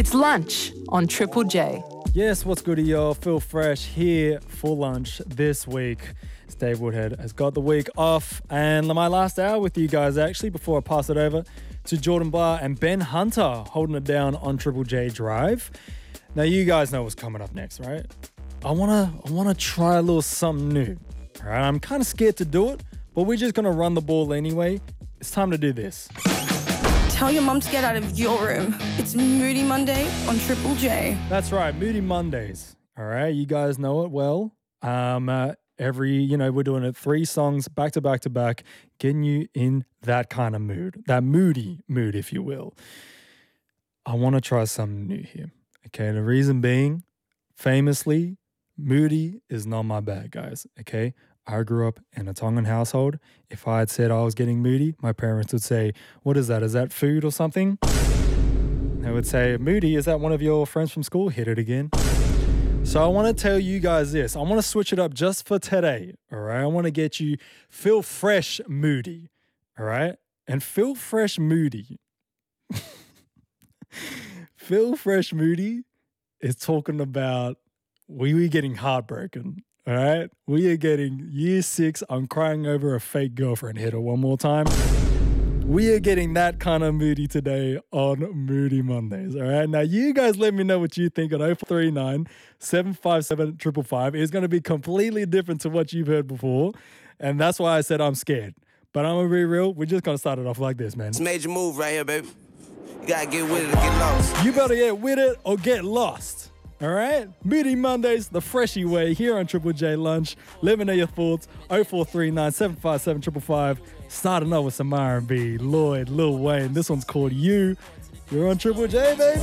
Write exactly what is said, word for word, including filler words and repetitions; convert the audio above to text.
It's lunch on Triple J. Yes, what's good, y'all? Phil Fresh here for lunch this week. It's Dave Woodhead has got the week off, and my last hour with you guys actually before I pass it over to Jordan Barr and Ben Hunter holding it down on Triple J Drive. Now you guys know what's coming up next, right? I wanna I wanna try a little something new. All right, I'm kind of scared to do it, but we're just gonna run the ball anyway. It's time to do this. Tell your mum to get out of your room. It's Moody Monday on Triple J. That's right, Moody Mondays. All right, you guys know it well. Um, uh, every, you know, we're doing it three songs back to back to back, getting you in that kind of mood, that moody mood, if you will. I want to try something new here. Okay, the reason being, famously, moody is not my bag, guys. Okay, I grew up in a Tongan household. If I had said I was getting moody, my parents would say, what is that? Is that food or something? They would say, Moody, is that one of your friends from school? Hit it again. So I want to tell you guys this. I want to switch it up just for today, all right? I want to get you Feel Fresh Moody, all right? And Feel Fresh Moody. Feel Fresh Moody is talking about we were getting heartbroken. All right, we are getting year six. I'm crying over a fake girlfriend. Hit her one more time. We are getting that kind of moody today on Moody Mondays. All right, now you guys let me know what you think on oh four three nine, seven five seven, five five five. It's going to be completely different to what you've heard before, and that's why I said I'm scared. But I'm going to be real. We're just going to start it off like this, man. It's a major move right here, baby. You got to get with it or get lost. You better get with it or get lost. All right, Moody Mondays, the freshy way here on Triple J Lunch. Let me know your thoughts. oh four three nine, seven five seven, five five five. Starting off with some R and B. Lloyd, Lil Wayne. This one's called You. You're on Triple J, baby.